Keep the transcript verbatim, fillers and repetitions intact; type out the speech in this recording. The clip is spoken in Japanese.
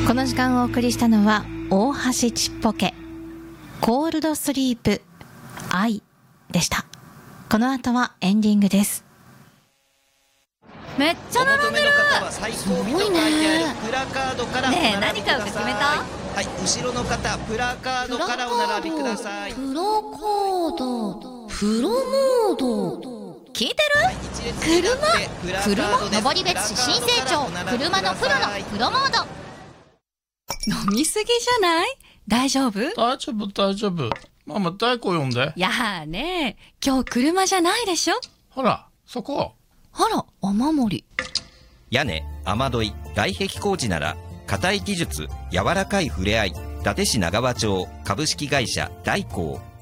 この時間をお送りしたのは大橋ちっぽけコールドスリープ愛でした。この後はエンディングです。 めっちゃ並んでる。 すごいね。プラカードからねえ、何買うか決めた？ はい、後ろの方プラカードからお並びください。 プラカード、プロモード。 聞いてる？車車登別市新成長車のプロのプロモード。飲みすぎじゃない？大丈夫？ 大丈夫大丈夫。ママ大子呼んで。 いやーね、今日車じゃないでしょ。 ほらそこ。 あら、雨漏り。 屋根、雨どい、外壁工事なら固い技術、柔らかい触れ合い。伊達市長川町株式会社大光。